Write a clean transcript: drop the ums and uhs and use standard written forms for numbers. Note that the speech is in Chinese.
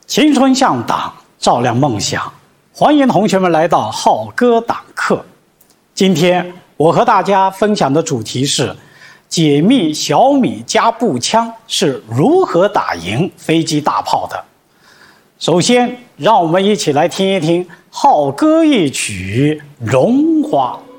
青春向党，照亮梦想。欢迎同学们来到浩哥党课。今天我和大家分享的主题是解密小米加步枪是如何打赢飞机大炮的。首先，让我们一起来听一听浩哥一曲《绒花》。